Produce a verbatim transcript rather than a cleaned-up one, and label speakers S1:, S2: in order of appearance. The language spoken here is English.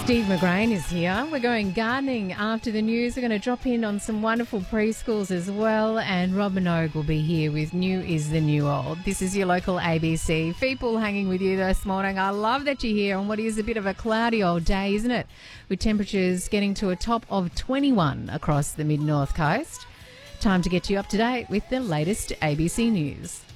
S1: Steve McGrain is here. We're going gardening after the news. We're going to drop in on some wonderful preschools as well. And Rob Minogue will be here with New is the New Old. This is your local A B C. People hanging with you this morning. I love that you're here on what is a bit of a cloudy old day, isn't it? With temperatures getting to a top of twenty-one across the mid-north coast. Time to get you up to date with the latest A B C News.